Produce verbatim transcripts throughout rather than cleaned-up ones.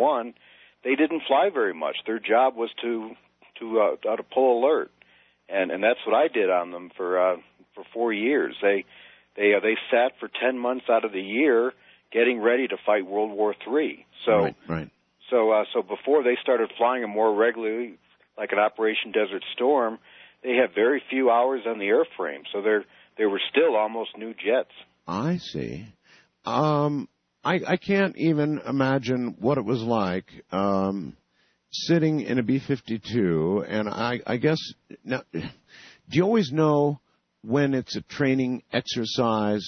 one, they didn't fly very much. Their job was to to uh, to pull alert, and and that's what I did on them for uh, for four years. They they uh, they sat for ten months out of the year getting ready to fight World War Three. So right, right. so uh, so before they started flying them more regularly, like an Operation Desert Storm, they had very few hours on the airframe. So they're they were still almost new jets. I see. Um, I, I can't even imagine what it was like um, sitting in a B fifty-two, and I, I guess, now, do you always know when it's a training exercise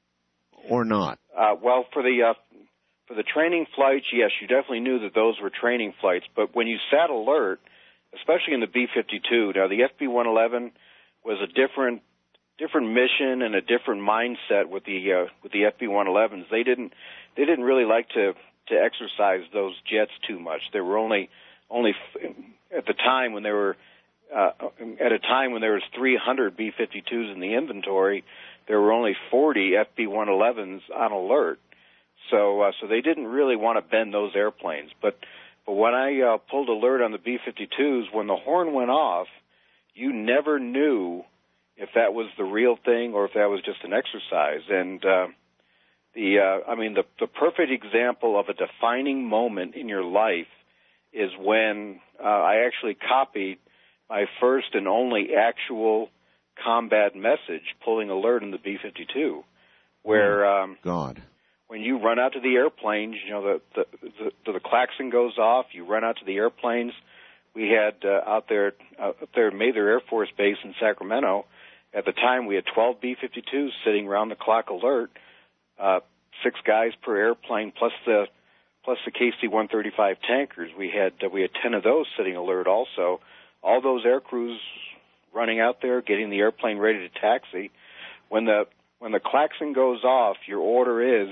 or not? Uh, well, for the uh, for the training flights, yes, you definitely knew that those were training flights. But when you sat alert, especially in the B fifty-two, now the F B one eleven was a different different mission and a different mindset with the uh, with the F B one elevens. They didn't they didn't really like to to exercise those jets too much. There were only only at the time when there were uh, at a time when there was three hundred B fifty-twos in the inventory, there were only forty F B one elevens on alert. So uh, so they didn't really want to bend those airplanes. But but when I uh, pulled alert on the B fifty-twos, when the horn went off, you never knew if that was the real thing or if that was just an exercise. And uh, the, uh, I mean, the, the perfect example of a defining moment in your life is when uh, I actually copied my first and only actual combat message, pulling alert in the B fifty-two, where um, God, when you run out to the airplanes, you know, the the, the the klaxon goes off. You run out to the airplanes. We had uh, out there uh, up there at Mather Air Force Base in Sacramento. At the time, we had twelve B fifty-twos sitting around the clock alert, uh, six guys per airplane, plus the plus the K C one thirty-five tankers. We had uh, we had ten of those sitting alert also. All those air crews running out there, getting the airplane ready to taxi. When the when the klaxon goes off, your order is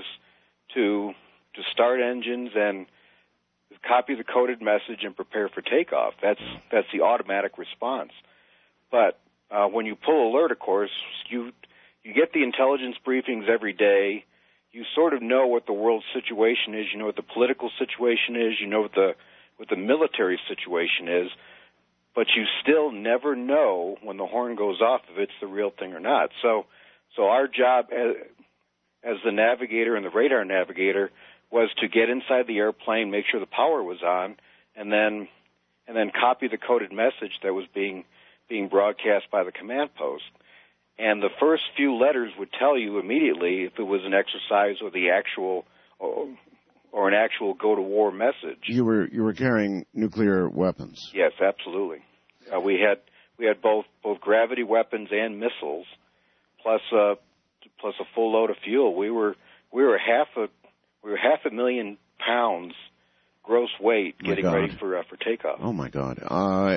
to to start engines and copy the coded message and prepare for takeoff. That's that's the automatic response. But Uh, when you pull alert, of course, you you get the intelligence briefings every day. You sort of know what the world situation is. You know what the political situation is. You know what the what the military situation is. But you still never know when the horn goes off if it's the real thing or not. So, so our job as, as the navigator and the radar navigator was to get inside the airplane, make sure the power was on, and then and then copy the coded message that was being being broadcast by the command post. And the first few letters would tell you immediately if it was an exercise or the actual or, or an actual go-to-war message. You were you were carrying nuclear weapons. Yes, absolutely. Uh, we had we had both both gravity weapons and missiles, plus uh, plus a full load of fuel. We were we were half a we were half a million pounds gross weight getting ready for uh, for takeoff. Oh my God. Uh,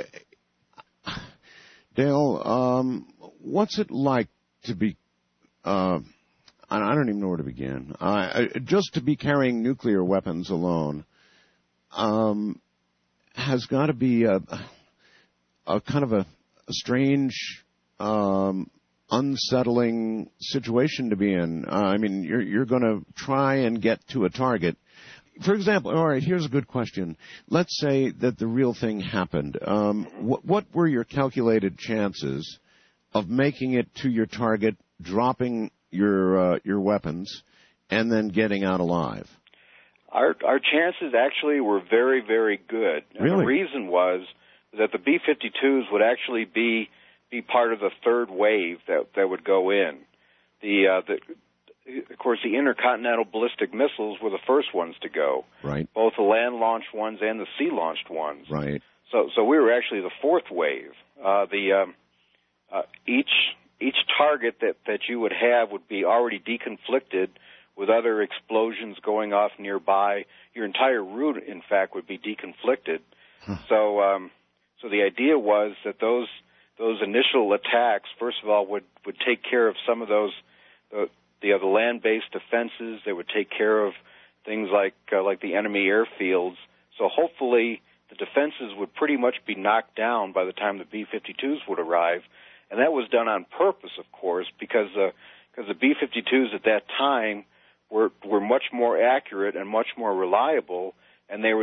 Dale, um, what's it like to be, uh, I don't even know where to begin, uh, just to be carrying nuclear weapons alone um, has got to be a, a kind of a, a strange, um, unsettling situation to be in. Uh, I mean, you're, you're going to try and get to a target. For example, all right, here's a good question. Let's say that the real thing happened. Um, what, what were your calculated chances of making it to your target, dropping your uh, your weapons, and then getting out alive? Our our chances actually were very, very good. And really? The reason was that the B fifty-twos would actually be be part of the third wave that that would go in. The uh, the Of course, the intercontinental ballistic missiles were the first ones to go. Right. Both the land-launched ones and the sea-launched ones. Right. So, so we were actually the fourth wave. Uh, the um, uh, each each target that, that you would have would be already deconflicted with other explosions going off nearby. Your entire route, in fact, would be deconflicted. Huh. So, um, so the idea was that those those initial attacks, first of all, would, would take care of some of those. Uh, The, uh, the land-based defenses. They would take care of things like uh, like the enemy airfields. So hopefully the defenses would pretty much be knocked down by the time the B fifty-twos would arrive. And that was done on purpose, of course, because uh, because the B fifty-twos at that time were were much more accurate and much more reliable, and they were